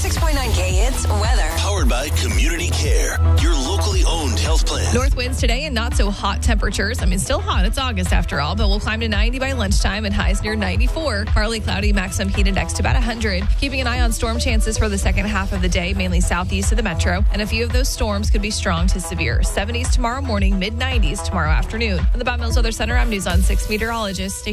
96.9K, it's weather. Powered by Community Care, your locally owned health plan. North winds today and not so hot temperatures. Still hot. It's August after all, but we'll climb to 90 by lunchtime and highs near 94. Partly cloudy, maximum heat index to about 100. Keeping an eye on storm chances for the second half of the day, mainly southeast of the metro. And a few of those storms could be strong to severe. 70s tomorrow morning, mid-90s tomorrow afternoon. From the Bob Mills Weather Center, I'm News on 6 meteorologist